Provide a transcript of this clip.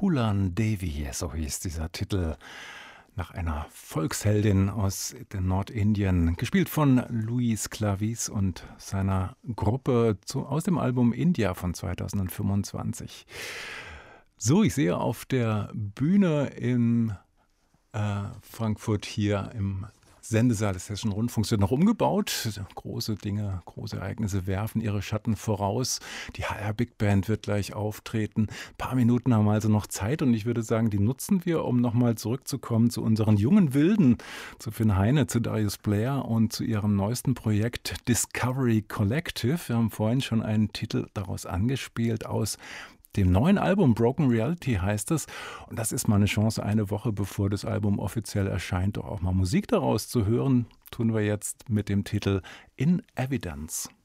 Phulan Devi, so hieß dieser Titel, nach einer Volksheldin aus Nordindien, gespielt von Luis Clavis und seiner Gruppe aus dem Album India von 2025. So, ich sehe auf der Bühne in Frankfurt hier im Sendesaal des Hessischen Rundfunks wird noch umgebaut. Große Dinge, große Ereignisse werfen ihre Schatten voraus. Die HR Big Band wird gleich auftreten. Ein paar Minuten haben wir also noch Zeit und ich würde sagen, die nutzen wir, um nochmal zurückzukommen zu unseren jungen Wilden, zu Finn Heine, zu Darius Blair und zu ihrem neuesten Projekt Discovery Collective. Wir haben vorhin schon einen Titel daraus angespielt aus dem neuen Album Broken Reality heißt es. Und das ist mal eine Chance, eine Woche bevor das Album offiziell erscheint, doch auch mal Musik daraus zu hören. Tun wir jetzt mit dem Titel In Evidence.